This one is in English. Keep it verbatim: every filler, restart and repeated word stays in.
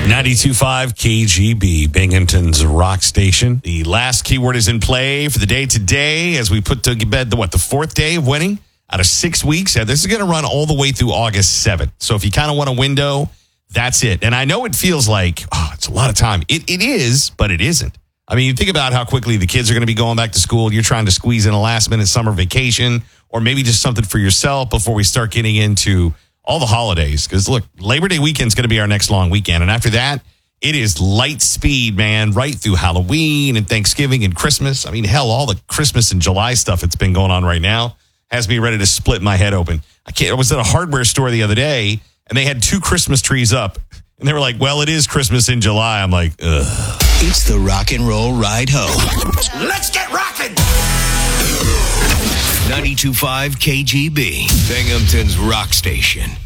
ninety-two point five K G B, Binghamton's rock station. The last keyword is in play for the day today as we put to bed the, what, the fourth day of winning out of six weeks. Yeah, this is going to run all the way through August seventh. So if you kind of want a window, that's it. And I know it feels like, oh, it's a lot of time. It It is, but it isn't. I mean, you think about how quickly the kids are going to be going back to school. You're trying to squeeze in a last-minute summer vacation or maybe just something for yourself before we start getting into all the holidays. Because, look, Labor Day weekend is going to be our next long weekend. And after that, it is light speed, man, right through Halloween and Thanksgiving and Christmas. I mean, hell, all the Christmas and July stuff that's been going on right now has me ready to split my head open. I can't. I was at a hardware store the other day, and they had two Christmas trees up. And they were like, well, it is Christmas in July. I'm like, ugh. It's the rock and roll ride home. Let's get rocking! ninety-two point five K G B, Binghamton's rock station.